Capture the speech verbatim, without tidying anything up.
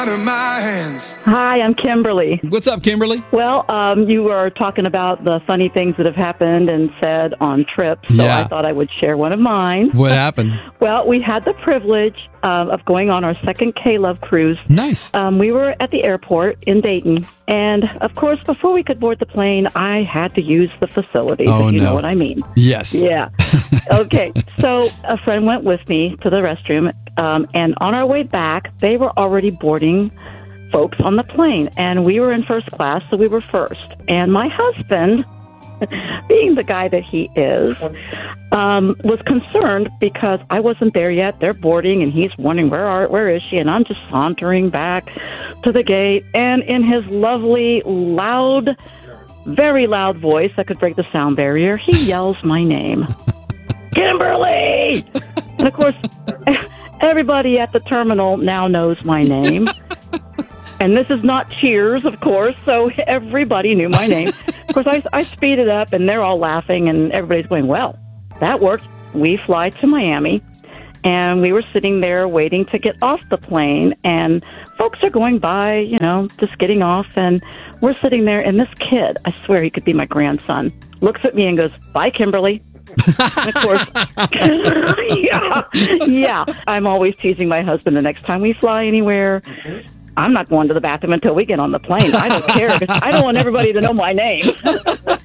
Hi, I'm Kimberly. What's up, Kimberly? Well, um, you were talking about the funny things that have happened and said on trips, so Yeah. I thought I would share one of mine. What happened? Well, we had the privilege um, of going on our second K-Love cruise. Nice. Um, we were at the airport in Dayton, and of course, before we could board the plane, I had to use the facilities, Oh, if you no. know what I mean. Yes. Yeah. Okay. So a friend went with me to the restroom, um, and on our way back, they were already boarding folks on the plane, and we were in first class, so we were first. And my husband, being the guy that he is, um, was concerned because I wasn't there yet. They're boarding, and he's wondering, where are, where is she? And I'm just sauntering back to the gate, and in his lovely, loud, very loud voice that could break the sound barrier, he yells my name. Kimberly! And of course, everybody at the terminal now knows my name. And this is not Cheers, of course, so everybody knew my name. Of course, I, I speeded up, and they're all laughing, and everybody's going, well, that worked. We fly to Miami, and we were sitting there waiting to get off the plane, and folks are going by, you know, just getting off, and we're sitting there, and this kid, I swear he could be my grandson, looks at me and goes, bye, Kimberly. And of course, yeah, yeah. I'm always teasing my husband the next time we fly anywhere. I'm not going to the bathroom until we get on the plane. I don't care. I don't want everybody to know my name.